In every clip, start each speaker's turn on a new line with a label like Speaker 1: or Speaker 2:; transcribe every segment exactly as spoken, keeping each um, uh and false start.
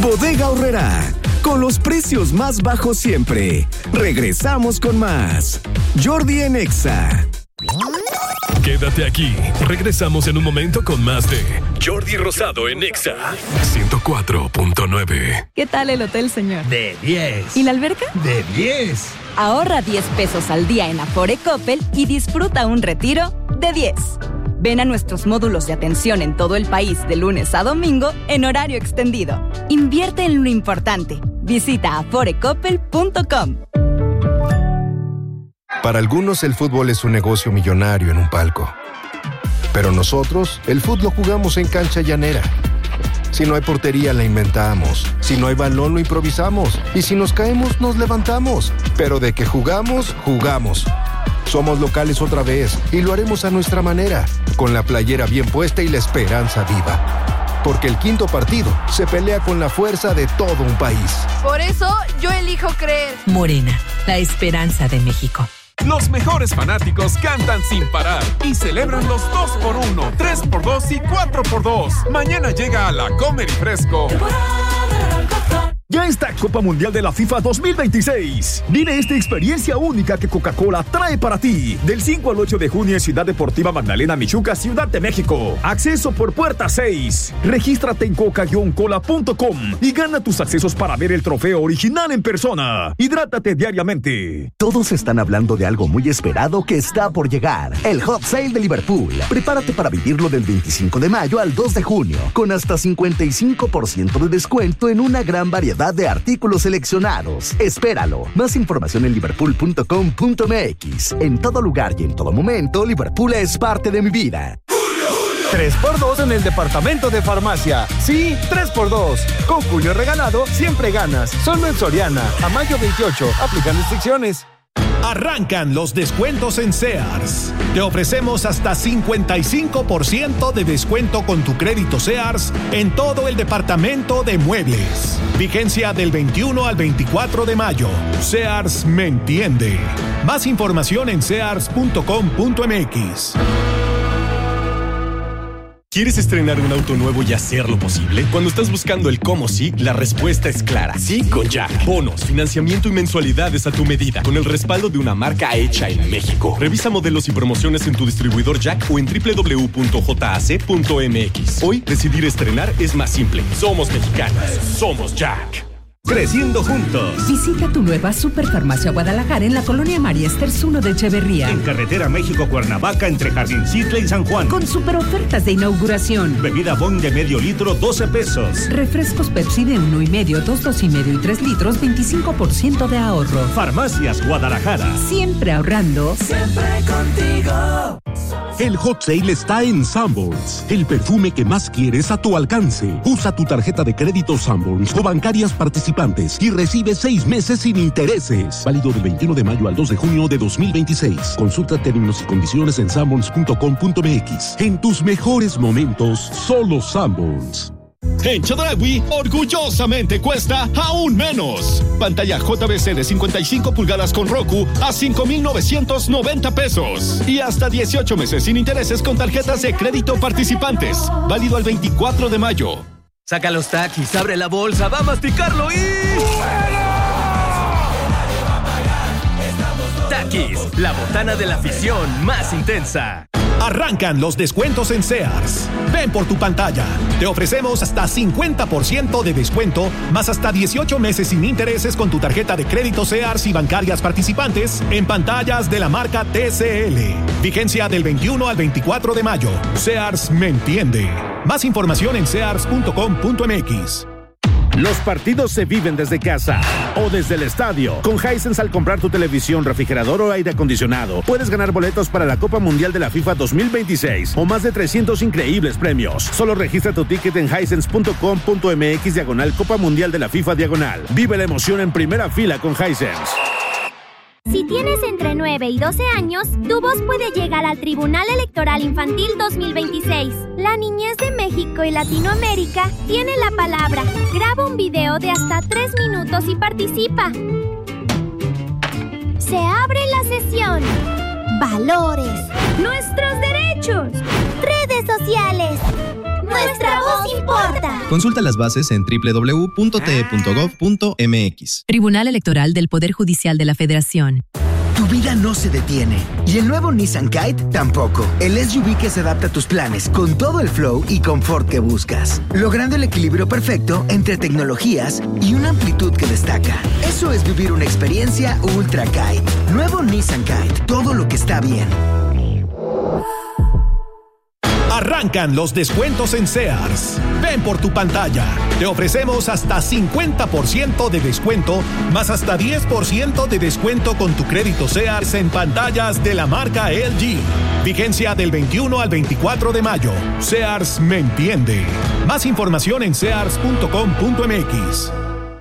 Speaker 1: Bodega Aurrerá, con los precios más bajos siempre. Regresamos con más. Jordi en Exa.
Speaker 2: Quédate aquí. Regresamos en un momento con más de Jordi Rosado en Exa ciento cuatro punto nueve.
Speaker 3: ¿Qué tal el hotel, señor?
Speaker 4: De diez.
Speaker 3: ¿Y la alberca?
Speaker 4: De diez.
Speaker 3: Ahorra diez pesos al día en Afore Coppel y disfruta un retiro de diez. Ven a nuestros módulos de atención en todo el país de lunes a domingo en horario extendido. Invierte en lo importante. Visita afore coppel punto com.
Speaker 5: Para algunos el fútbol es un negocio millonario en un palco. Pero nosotros, el fútbol lo jugamos en cancha llanera. Si no hay portería, la inventamos. Si no hay balón, lo improvisamos. Y si nos caemos, nos levantamos. Pero de que jugamos, jugamos. Somos locales otra vez y lo haremos a nuestra manera, con la playera bien puesta y la esperanza viva. Porque el quinto partido se pelea con la fuerza de todo un país.
Speaker 6: Por eso yo elijo creer.
Speaker 7: Morena, la esperanza de México.
Speaker 8: Los mejores fanáticos cantan sin parar y celebran los dos por uno, tres por dos y cuatro por dos. Mañana llega a la Comer y Fresco.
Speaker 9: Ya está Copa Mundial de la FIFA dos mil veintiséis. Vive esta experiencia única que Coca-Cola trae para ti. Del cinco al ocho de junio en Ciudad Deportiva Magdalena Michuca, Ciudad de México. Acceso por puerta seis. Regístrate en coca guion cola punto com y gana tus accesos para ver el trofeo original en persona. Hidrátate diariamente.
Speaker 10: Todos están hablando de algo muy esperado que está por llegar. El Hot Sale de Liverpool. Prepárate para vivirlo del veinticinco de mayo al dos de junio, con hasta cincuenta y cinco por ciento de descuento en una gran variedad de artículos seleccionados. Espéralo. Más información en liverpool punto com punto m x. En todo lugar y en todo momento, Liverpool es parte de mi vida.
Speaker 11: tres por dos en el departamento de farmacia. Sí, tres por dos. Con Julio regalado, siempre ganas. Solo en Soriana. A mayo veintiocho. Aplican restricciones.
Speaker 12: Arrancan los descuentos en Sears. Te ofrecemos hasta cincuenta y cinco por ciento de descuento con tu crédito Sears en todo el departamento de muebles. Vigencia del veintiuno al veinticuatro de mayo. Sears me entiende. Más información en sears punto com punto m x.
Speaker 13: ¿Quieres estrenar un auto nuevo y hacerlo posible? Cuando estás buscando el cómo sí, la respuesta es clara. Sí con Jack. Bonos, financiamiento y mensualidades a tu medida, con el respaldo de una marca hecha en México. Revisa modelos y promociones en tu distribuidor Jack o en doble u doble u doble u punto jac punto m x. Hoy, decidir estrenar es más simple. Somos mexicanos. Somos Jack.
Speaker 14: Creciendo juntos.
Speaker 7: Visita tu nueva Superfarmacia Guadalajara en la colonia María Esters uno de Echeverría.
Speaker 14: En carretera México-Cuernavaca entre Jardincitle y San Juan.
Speaker 7: Con super ofertas de inauguración.
Speaker 14: Bebida Bon de medio litro, doce pesos.
Speaker 7: Refrescos Pepsi de uno y medio, dos, dos y medio y tres litros, veinticinco por ciento de ahorro.
Speaker 14: Farmacias Guadalajara.
Speaker 7: Siempre ahorrando.
Speaker 14: Siempre contigo.
Speaker 15: El Hot Sale está en Sanborns. El perfume que más quieres a tu alcance. Usa tu tarjeta de crédito Sanborns o bancarias participantes y recibe seis meses sin intereses. Válido del veintiuno de mayo al dos de junio de dos mil veintiséis. Consulta términos y condiciones en sanborns punto com punto m x. En tus mejores momentos, solo Sanborns.
Speaker 2: En Chedraui, orgullosamente cuesta aún menos. Pantalla J V C de cincuenta y cinco pulgadas con Roku a cinco mil novecientos noventa pesos. Y hasta dieciocho meses sin intereses con tarjetas de crédito participantes. Válido al veinticuatro de mayo.
Speaker 4: Saca los taquis, abre la bolsa, va a masticarlo y... Takis, la botana de la afición más intensa.
Speaker 12: Arrancan los descuentos en Sears. Ven por tu pantalla. Te ofrecemos hasta cincuenta por ciento de descuento, más hasta dieciocho meses sin intereses con tu tarjeta de crédito Sears y bancarias participantes en pantallas de la marca T C L. Vigencia del veintiuno al veinticuatro de mayo. Sears me entiende. Más información en sears punto com punto m x.
Speaker 16: Los partidos se viven desde casa o desde el estadio. Con Hisense, al comprar tu televisión, refrigerador o aire acondicionado, puedes ganar boletos para la Copa Mundial de la FIFA dos mil veintiséis o más de trescientos increíbles premios. Solo registra tu ticket en hisense punto com punto m x diagonal Copa Mundial de la FIFA diagonal. Vive la emoción en primera fila con Hisense.
Speaker 17: Si tienes entre nueve y doce años, tu voz puede llegar al Tribunal Electoral Infantil dos mil veintiséis. La niñez de México y Latinoamérica tiene la palabra. Graba un video de hasta tres minutos y participa. Se abre la sesión. Valores. Nuestros derechos. Redes sociales. Nuestra voz importa.
Speaker 18: Consulta las bases en doble u doble u doble u punto t e punto gov punto m x.
Speaker 19: Tribunal Electoral del Poder Judicial de la Federación.
Speaker 20: Tu vida no se detiene y el nuevo Nissan Kite tampoco. El S U V que se adapta a tus planes con todo el flow y confort que buscas, logrando el equilibrio perfecto entre tecnologías y una amplitud que destaca. Eso es vivir una experiencia Ultra Kite. Nuevo Nissan Kite, todo lo que está bien.
Speaker 12: Arrancan los descuentos en Sears. Ven por tu pantalla. Te ofrecemos hasta cincuenta por ciento de descuento, más hasta diez por ciento de descuento con tu crédito Sears en pantallas de la marca L G. Vigencia del veintiuno al veinticuatro de mayo. Sears me entiende. Más información en sears punto com punto m x.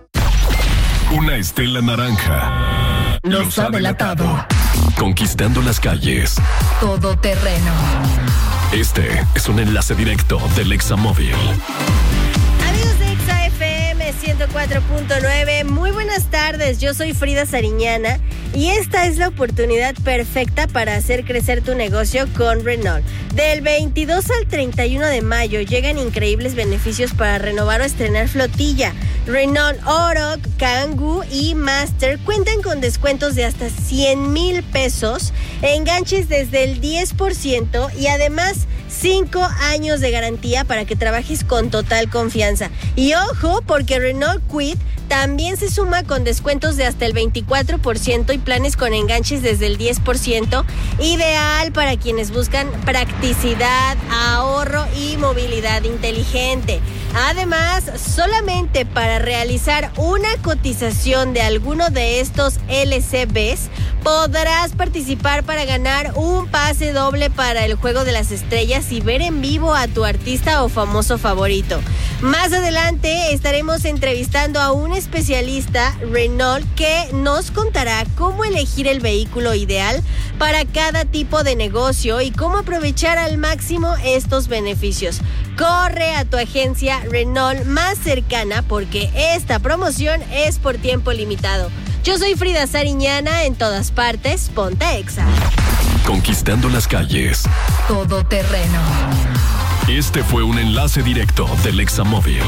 Speaker 21: Una estela naranja.
Speaker 22: Los ha delatado.
Speaker 21: Conquistando las calles.
Speaker 22: Todo terreno.
Speaker 21: Este es un enlace directo del Examóvil.
Speaker 23: Amigos de Exa F M ciento cuatro punto nueve, muy buenas tardes. Yo soy Frida Sariñana y esta es la oportunidad perfecta para hacer crecer tu negocio con Renault. Del veintidós al treinta y uno de mayo llegan increíbles beneficios para renovar o estrenar flotilla. Renault Oroch, Kangoo y Master cuentan con descuentos de hasta cien mil pesos, enganches desde el diez por ciento y además cinco años de garantía para que trabajes con total confianza. Y ojo, porque Renault Kwid también se suma con descuentos de hasta el veinticuatro por ciento y planes con enganches desde el diez por ciento, ideal para quienes buscan practicidad, ahorro y movilidad inteligente. Además, solamente para realizar una cotización de alguno de estos L C Bs, podrás participar para ganar un pase doble para el Juego de las Estrellas y ver en vivo a tu artista o famoso favorito. Más adelante estaremos entrevistando a un especialista Renault que nos contará cómo elegir el vehículo ideal para cada tipo de negocio y cómo aprovechar al máximo estos beneficios. Corre a tu agencia Renault más cercana porque esta promoción es por tiempo limitado. Yo soy Frida Sariñana, en todas partes, ponte Exa.
Speaker 21: Conquistando las calles.
Speaker 22: Todo terreno.
Speaker 21: Este fue un enlace directo del Examóvil.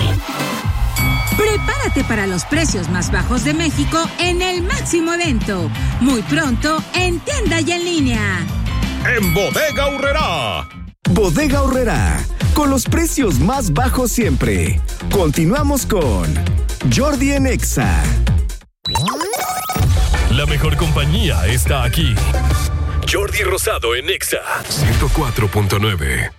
Speaker 24: Prepárate para los precios más bajos de México en el máximo evento. Muy pronto, en tienda y en línea.
Speaker 2: En Bodega Aurrerá.
Speaker 1: Bodega Aurrerá, con los precios más bajos siempre. Continuamos con Jordi en Exa.
Speaker 21: La mejor compañía está aquí. Jordi Rosado en Exa ciento cuatro punto nueve.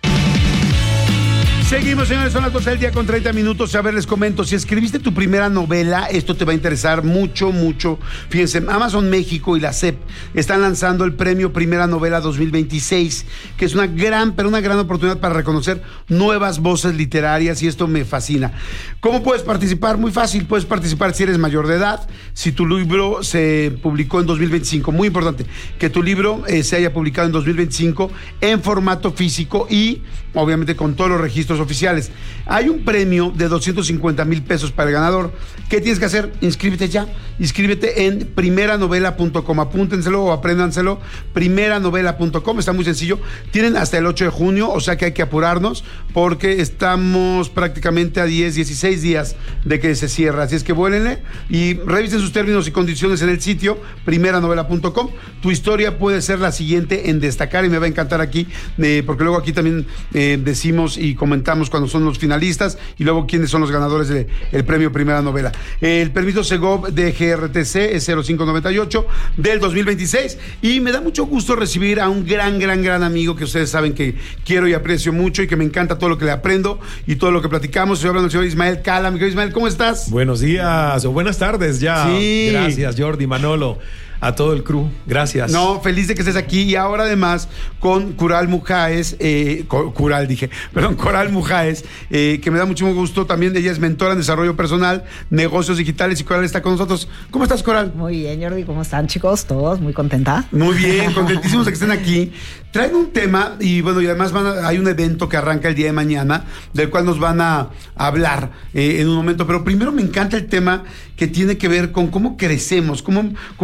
Speaker 25: Seguimos, señores, son las doce del día con treinta minutos. A ver, les comento, si escribiste tu primera novela, esto te va a interesar mucho, mucho. Fíjense, Amazon México y la C E P están lanzando el premio Primera Novela dos mil veintiséis, que es una gran, pero una gran oportunidad para reconocer nuevas voces literarias, y esto me fascina. ¿Cómo puedes participar? Muy fácil, puedes participar si eres mayor de edad, si tu libro se publicó en dos mil veinticinco, muy importante, que tu libro eh, se haya publicado en dos mil veinticinco en formato físico y obviamente con todos los registros oficiales. Hay un premio de doscientos cincuenta mil pesos para el ganador. ¿Qué tienes que hacer? Inscríbete ya. Inscríbete en primera novela punto com. Apúntenselo o apréndanselo. primera novela punto com. Está muy sencillo. Tienen hasta el ocho de junio, o sea que hay que apurarnos porque estamos prácticamente a diez, dieciséis días de que se cierra. Así es que vuélenle y revisen sus términos y condiciones en el sitio primera novela punto com. Tu historia puede ser la siguiente en destacar y me va a encantar aquí, eh, porque luego aquí también eh, decimos y comentamos cuando son los finalistas y luego quiénes son los ganadores del premio Primera Novela. El permiso Segov de G R T C es cero cinco noventa y ocho del dos mil veintiséis y me da mucho gusto recibir a un gran, gran, gran amigo que ustedes saben que quiero y aprecio mucho y que me encanta todo lo que le aprendo y todo lo que platicamos. Estoy hablando del señor Ismael Cala. Mi querido Ismael, ¿cómo estás?
Speaker 26: Buenos días o buenas tardes ya.
Speaker 25: Sí.
Speaker 26: Gracias, Jordi, Manolo. A todo el crew, gracias.
Speaker 25: No, feliz de que estés aquí y ahora además con Coral Mujáez, eh, Coral dije, perdón, Coral Mujáez, eh, que me da mucho gusto también. Ella es mentora en desarrollo personal, negocios digitales y Coral está con nosotros. ¿Cómo estás, Coral?
Speaker 27: Muy bien, Jordi, ¿cómo están, chicos? Todos, muy contenta.
Speaker 25: Muy bien, contentísimos de que estén aquí. Traen un tema y bueno, y además van a, hay un evento que arranca el día de mañana, del cual nos van a hablar eh, en un momento, pero primero me encanta el tema que tiene que ver con cómo crecemos, cómo, cómo emprendemos,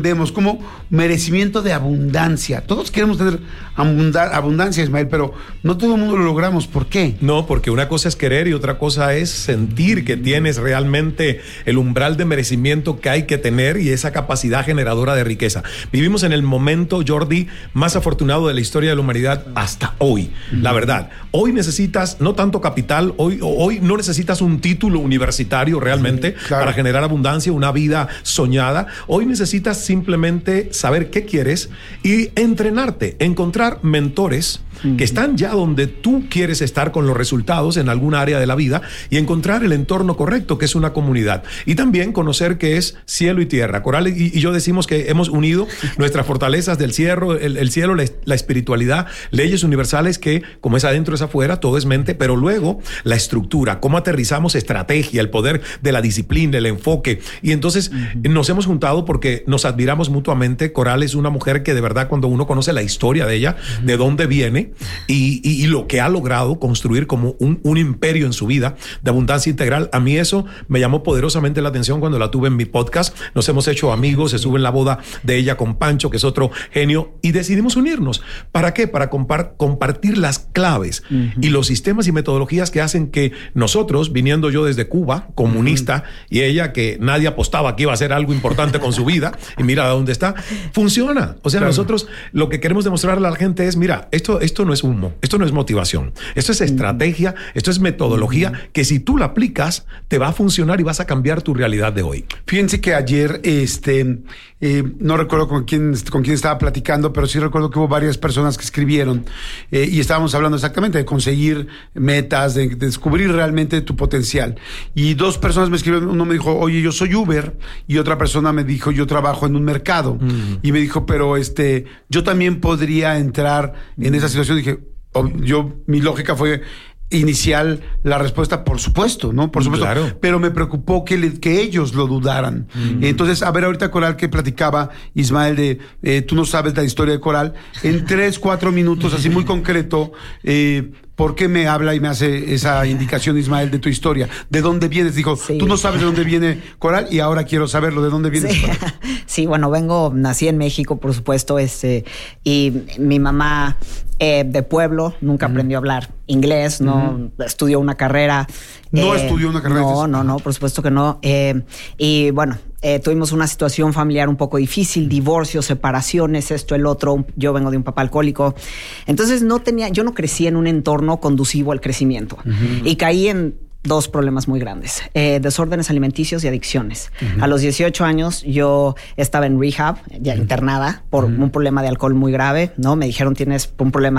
Speaker 25: volvemos, como merecimiento de abundancia. Todos queremos tener abunda- abundancia, Ismael, pero no todo el mundo lo logramos. ¿Por qué?
Speaker 26: No, porque una cosa es querer y otra cosa es sentir que tienes realmente el umbral de merecimiento que hay que tener y esa capacidad generadora de riqueza. Vivimos en el momento, Jordi, más afortunado de la historia de la humanidad hasta hoy. Uh-huh. La verdad, hoy necesitas no tanto capital, hoy, hoy no necesitas un título universitario realmente sí, claro. para generar abundancia, una vida soñada. Hoy necesitas simplemente saber qué quieres y entrenarte, encontrar mentores uh-huh. que están ya donde tú quieres estar con los resultados en alguna área de la vida y encontrar el entorno correcto, que es una comunidad. Y también conocer que es cielo y tierra. Coral y, y yo decimos que hemos unido nuestras fortalezas del cielo, el, el cielo, la, la espiritualidad, leyes universales que, como es adentro es afuera, todo es mente, pero luego la estructura, cómo aterrizamos estrategia, el poder de la disciplina, el enfoque. Y entonces uh-huh. nos hemos juntado porque nos admiramos mutuamente. Coral es una mujer que de verdad cuando uno conoce la historia de ella, uh-huh. de dónde viene y, y, y lo que ha logrado construir como un, un imperio en su vida de abundancia integral, a mí eso me llamó poderosamente la atención cuando la tuve en mi podcast. Nos hemos hecho amigos, se sube en la boda de ella con Pancho, que es otro genio, y decidimos unirnos. ¿Para qué? Para compar- compartir las claves uh-huh. y los sistemas y metodologías que hacen que nosotros, viniendo yo desde Cuba, comunista, uh-huh. y ella que nadie apostaba que iba a hacer algo importante con su vida, y mira dónde está, funciona. O sea, claro. nosotros lo que queremos demostrarle a la gente es, mira, esto, esto no es humo, esto no es motivación, esto es estrategia, uh-huh. esto es metodología, uh-huh. que si tú la aplicas, te va a funcionar y vas a cambiar tu realidad de hoy.
Speaker 25: Fíjense que ayer, este, eh, no recuerdo con quién, con quién estaba platicando, pero sí recuerdo que hubo varias personas que escribieron eh, y estábamos hablando exactamente de conseguir metas, de, de descubrir realmente tu potencial. Y dos personas me escribieron, uno me dijo, oye, yo soy Uber, y otra persona me dijo, yo trabajo en un mercado. Mm. Y me dijo, pero este, yo también podría entrar en esa situación. Dije, oh, yo, mi lógica fue inicial la respuesta, por supuesto, ¿no? Por supuesto. Claro. Pero me preocupó que, le, que ellos lo dudaran. Mm. Entonces, a ver, ahorita Coral, que platicaba Ismael de, eh, tú no sabes la historia de Coral, en tres, cuatro minutos, así muy concreto, eh, ¿por qué me habla y me hace esa indicación, Ismael, de tu historia? ¿De dónde vienes? Dijo, sí. Tú no sabes de dónde viene Coral y ahora quiero saberlo. ¿De dónde vienes?
Speaker 27: Sí, sí, bueno, vengo, nací en México, por supuesto, este, y mi mamá eh, de pueblo, nunca uh-huh. aprendió a hablar inglés, no uh-huh. estudió una carrera.
Speaker 25: ¿No
Speaker 27: eh,
Speaker 25: estudió una carrera?
Speaker 27: No, no, no, por supuesto que no. Eh, y bueno, eh, tuvimos una situación familiar un poco difícil, divorcios, separaciones, esto, el otro. Yo vengo de un papá alcohólico. Entonces no tenía, yo no crecí en un entorno conducivo al crecimiento. Uh-huh. Y caí en dos problemas muy grandes, eh, desórdenes alimenticios y adicciones. Uh-huh. A los dieciocho años yo estaba en rehab, ya uh-huh. internada por uh-huh. un problema de alcohol muy grave, ¿no? Me dijeron, tienes un problema